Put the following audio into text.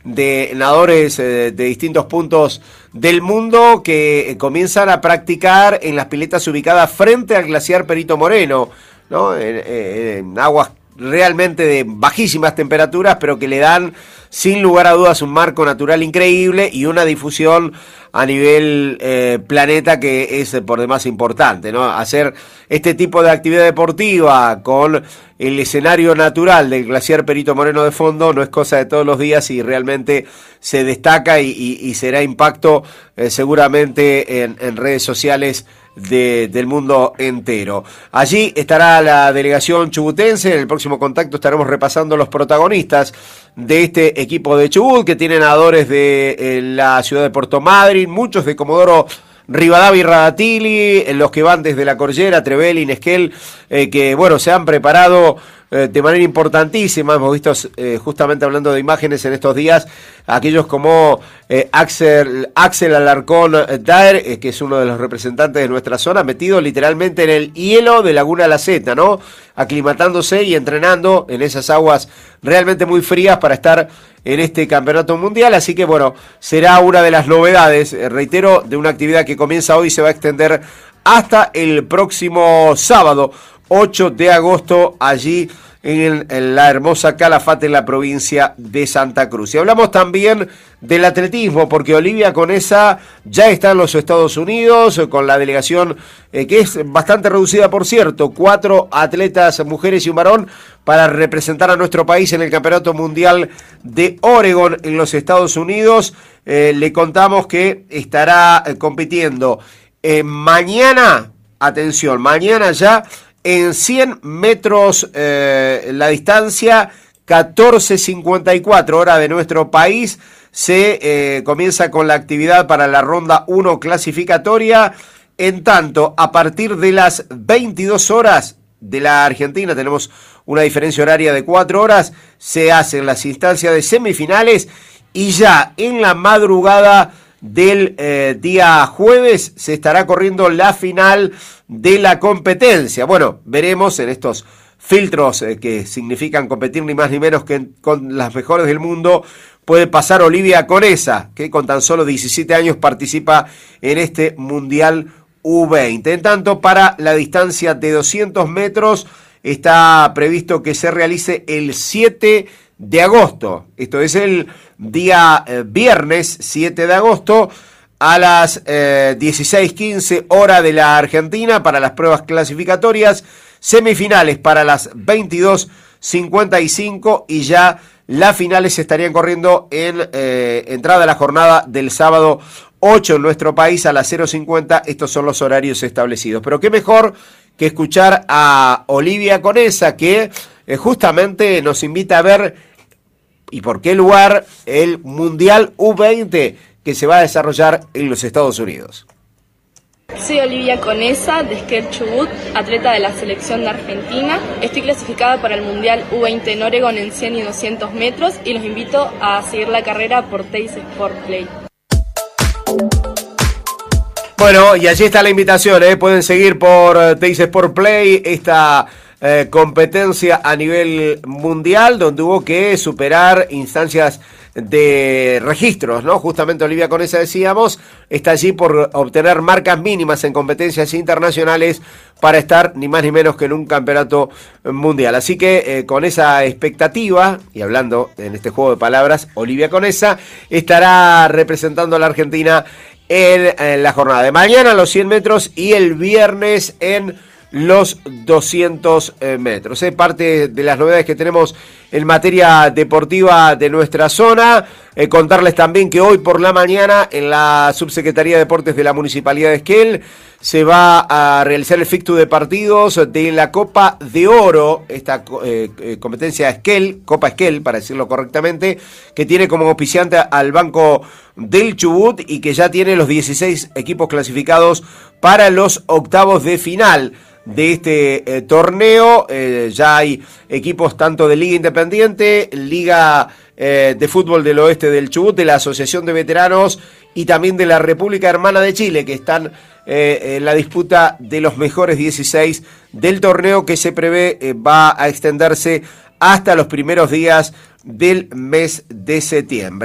de nadadores de distintos puntos del mundo que comienzan a practicar en las piletas ubicadas frente al glaciar Perito Moreno, ¿no? En aguas realmente de bajísimas temperaturas, pero que le dan sin lugar a dudas un marco natural increíble y una difusión a nivel planeta que es por demás importante, ¿no? Hacer este tipo de actividad deportiva con el escenario natural del glaciar Perito Moreno de fondo no es cosa de todos los días y realmente se destaca y será impacto seguramente en redes sociales del mundo entero. Allí estará la delegación chubutense. En el próximo contacto estaremos repasando los protagonistas de este equipo de Chubut, que tienen nadadores de la ciudad de Puerto Madryn, muchos de Comodoro Rivadavia y Radatili, los que van desde la Cordillera, Trevelin, Esquel, que bueno, se han preparado de manera importantísima. Hemos visto justamente hablando de imágenes en estos días, aquellos como Axel Alarcón Daer, que es uno de los representantes de nuestra zona, metido literalmente en el hielo de Laguna La Zeta, ¿no? Aclimatándose y entrenando en esas aguas realmente muy frías para estar en este campeonato mundial. Así que bueno, será una de las novedades, reitero, de una actividad que comienza hoy y se va a extender hasta el próximo sábado 8 de agosto allí en la hermosa Calafate, en la provincia de Santa Cruz. Y hablamos también del atletismo, porque Olivia Conesa ya está en los Estados Unidos con la delegación que es bastante reducida, por cierto, 4 atletas, mujeres y un varón, para representar a nuestro país en el Campeonato Mundial de Oregon en los Estados Unidos. Le contamos que estará compitiendo mañana, atención, mañana ya, en 100 metros la distancia, 14:54 hora de nuestro país. Se comienza con la actividad para la ronda 1 clasificatoria. En tanto, a partir de las 22 horas de la Argentina, tenemos una diferencia horaria de 4 horas, se hacen las instancias de semifinales y ya en la madrugada del día jueves se estará corriendo la final de la competencia. Bueno, veremos en estos filtros que significan competir ni más ni menos que con las mejores del mundo. Puede pasar Olivia Conesa, que con tan solo 17 años participa en este Mundial U20. En tanto, para la distancia de 200 metros está previsto que se realice el 7 de agosto. Esto es el día viernes 7 de agosto a las 16:15 hora de la Argentina para las pruebas clasificatorias, semifinales para las 22:55 y ya las finales se estarían corriendo en entrada a la jornada del sábado 8 en nuestro país a las 0:50. Estos son los horarios establecidos. Pero qué mejor que escuchar a Olivia Conesa, que justamente nos invita a ver y por qué lugar el Mundial U20 que se va a desarrollar en los Estados Unidos. Soy Olivia Conesa, de Esquel Chubut, atleta de la selección de Argentina. Estoy clasificada para el Mundial U20 en Oregon en 100 y 200 metros y los invito a seguir la carrera por Teis Sport Play. Bueno, y allí está la invitación, pueden seguir por Teis Sport Play esta competencia a nivel mundial, donde hubo que superar instancias de registros, ¿no? Justamente Olivia Conesa, decíamos, está allí por obtener marcas mínimas en competencias internacionales para estar ni más ni menos que en un campeonato mundial. Así que con esa expectativa, y hablando en este juego de palabras, Olivia Conesa estará representando a la Argentina en la jornada de mañana, los 100 metros, y el viernes en los 200 metros. Es parte de las novedades que tenemos en materia deportiva de nuestra zona. Contarles también que hoy por la mañana en la Subsecretaría de Deportes de la Municipalidad de Esquel se va a realizar el fixture de partidos de la Copa de Oro, esta competencia Esquel, Copa Esquel, para decirlo correctamente, que tiene como auspiciante al Banco del Chubut y que ya tiene los 16 equipos clasificados para los octavos de final de este torneo. Ya hay equipos tanto de Liga Independiente, Liga de Fútbol del Oeste del Chubut, de la Asociación de Veteranos y también de la República Hermana de Chile, que están en la disputa de los mejores 16 del torneo, que se prevé va a extenderse hasta los primeros días del mes de septiembre.